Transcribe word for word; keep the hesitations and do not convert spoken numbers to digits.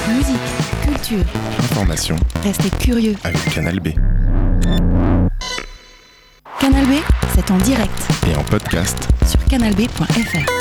Musique, culture, information. Restez curieux avec Canal B. Canal B, c'est en direct Et en podcast sur canal b point f r.